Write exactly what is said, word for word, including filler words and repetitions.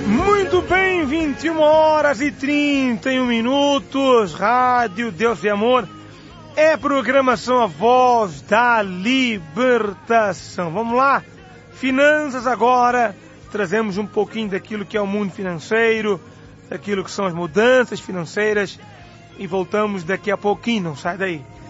Muito bem, vinte e uma horas e trinta e um minutos, Rádio Deus e Amor, é programação A Voz da Libertação. Vamos lá, finanças agora, trazemos um pouquinho daquilo que é o mundo financeiro, daquilo que são as mudanças financeiras e voltamos daqui a pouquinho, não sai daí.